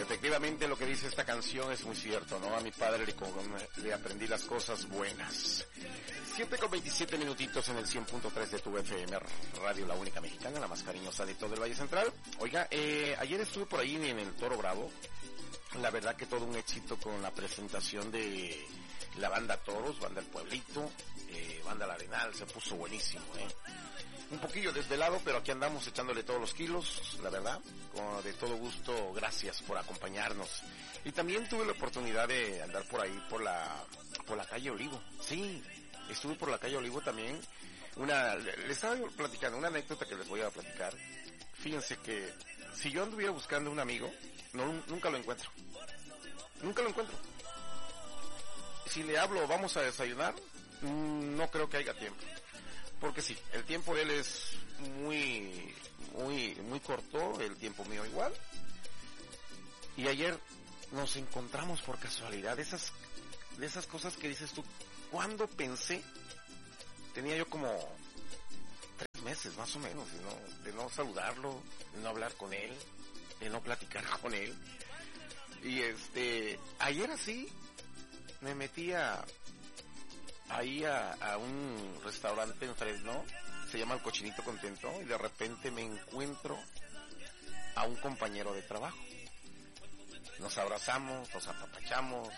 Efectivamente, lo que dice esta canción es muy cierto, ¿no? A mi padre le aprendí las cosas buenas. 7:27 minutitos en el 100.3 de tu FM, Radio La Única Mexicana, la más cariñosa de todo el Valle Central. Oiga, ayer estuve por ahí en el Toro Bravo. La verdad que todo un éxito con la presentación de la banda Toros, banda El Pueblito, banda La Arenal, se puso buenísimo, un poquillo desvelado, pero aquí andamos echándole todos los kilos, la verdad, de todo gusto, gracias por acompañarnos. Y también tuve la oportunidad de andar por ahí, por la calle Olivo. Sí, estuve por la calle Olivo también. Le estaba platicando una anécdota que les voy a platicar. Fíjense que si yo anduviera buscando un amigo, nunca lo encuentro. Nunca lo encuentro. Si le hablo, vamos a desayunar, no creo que haya tiempo. Porque sí, el tiempo de él es muy corto, el tiempo mío igual. Y ayer nos encontramos por casualidad, de esas cosas que dices tú, ¿cuándo pensé? Tenía yo como 3 meses más o menos de no saludarlo, de no hablar con él, de no platicar con él. Y ayer así me metí ahí a un restaurante en Fresno, se llama El Cochinito Contento, y de repente me encuentro a un compañero de trabajo. Nos abrazamos, nos apapachamos.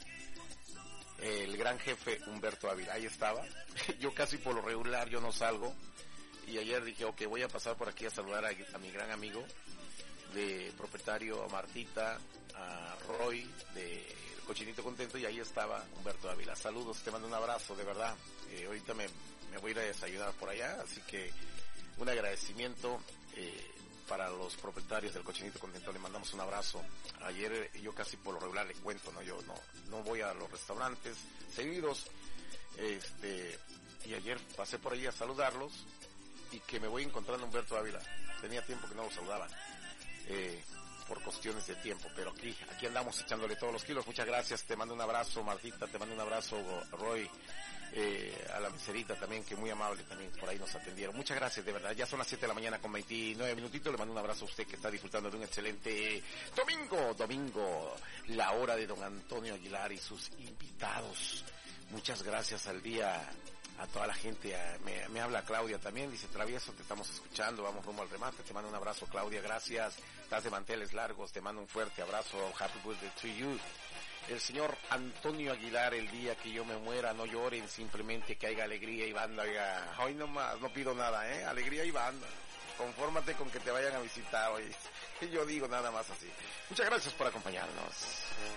El gran jefe Humberto Ávila, ahí estaba. Yo casi por lo regular yo no salgo, y ayer dije, ok, voy a pasar por aquí a saludar a mi gran amigo de propietario, a Martita, a Roy de Cochinito Contento, y ahí estaba Humberto Ávila. Saludos, te mando un abrazo, de verdad. Ahorita me voy a ir a desayunar por allá, así que un agradecimiento para los propietarios del Cochinito Contento, le mandamos un abrazo. Ayer yo casi por lo regular le cuento, yo no voy a los restaurantes seguidos, y ayer pasé por ahí a saludarlos, y que me voy encontrando a Humberto Ávila. Tenía tiempo que no lo saludaba. Por cuestiones de tiempo, pero aquí andamos echándole todos los kilos. Muchas gracias, te mando un abrazo, Martita, te mando un abrazo, Roy, a la meserita también, que muy amable también por ahí nos atendieron. Muchas gracias, de verdad. Ya son las 7 de la mañana con 29 minutitos. Le mando un abrazo a usted que está disfrutando de un excelente domingo, la hora de don Antonio Aguilar y sus invitados. Muchas gracias al día a toda la gente. Me habla Claudia también, dice: Travieso, te estamos escuchando, vamos rumbo al remate. Te mando un abrazo, Claudia, gracias. Estás de manteles largos, te mando un fuerte abrazo. Happy birthday to you. El señor Antonio Aguilar: el día que yo me muera, no lloren, simplemente que haya alegría y banda. Oiga, hoy nomás, no pido nada, alegría y banda. Confórmate con que te vayan a visitar hoy. Yo digo nada más así. Muchas gracias por acompañarnos.